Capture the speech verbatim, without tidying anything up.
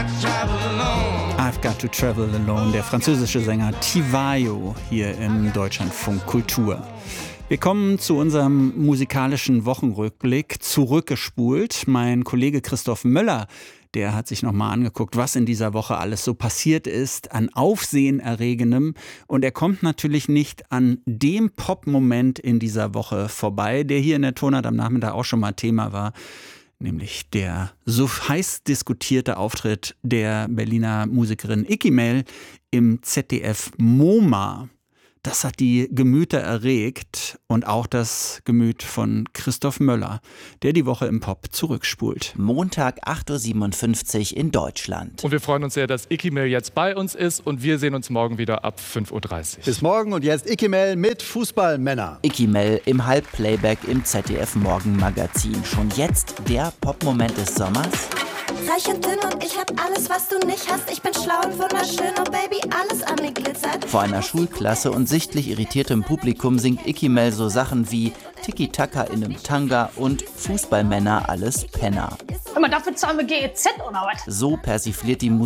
I've Got to Travel Alone, der französische Sänger Tivayo hier im Deutschlandfunk Kultur. Wir kommen zu unserem musikalischen Wochenrückblick, zurückgespult. Mein Kollege Christoph Möller, der hat sich nochmal angeguckt, was in dieser Woche alles so passiert ist, an Aufsehenerregendem. Und er kommt natürlich nicht an dem Pop-Moment in dieser Woche vorbei, der hier in der Tonart am Nachmittag auch schon mal Thema war. Nämlich der so heiß diskutierte Auftritt der Berliner Musikerin Icky Mel im Z D F MoMA. Das hat die Gemüter erregt und auch das Gemüt von Christoph Möller, der die Woche im Pop zurückspult. Montag acht Uhr siebenundfünfzig in Deutschland. Und wir freuen uns sehr, dass Icky Mel jetzt bei uns ist und wir sehen uns morgen wieder ab fünf Uhr dreißig. Bis morgen und jetzt Icky Mel mit Fußballmänner. Icky Mel im Halbplayback im Z D F Morgenmagazin. Schon jetzt der Popmoment des Sommers? Reich und dünn und ich hab alles, was du nicht hast. Ich bin schlau und wunderschön und Baby, alles an mir glitzert. Vor einer Schulklasse und sichtlich irritiertem Publikum singt Icky Mel so Sachen wie Tiki-Taka in einem Tanga und Fußballmänner alles Penner. Immer dafür zahlen wir G E Z oder was? So persifliert die Musik